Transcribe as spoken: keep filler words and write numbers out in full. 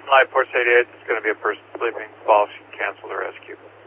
Live four eighty-eight, it's going to be a person sleeping. Ball should cancel the rescue.